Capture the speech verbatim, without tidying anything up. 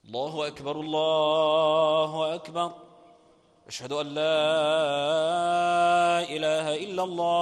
الله أكبر الله أكبر. أشهد أن لا إله إلا الله